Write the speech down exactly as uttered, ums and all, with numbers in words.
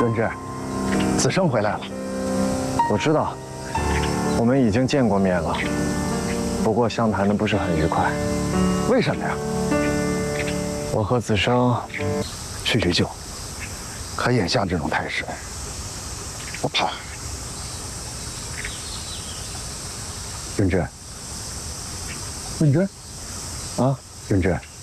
润之，子生回来了。 我知道，我们已经见过面了，不过相谈的不是很愉快。 为什么呀？ 我和子生叙叙旧，可眼下这种态势，我怕。润之，润之， 啊， 润之。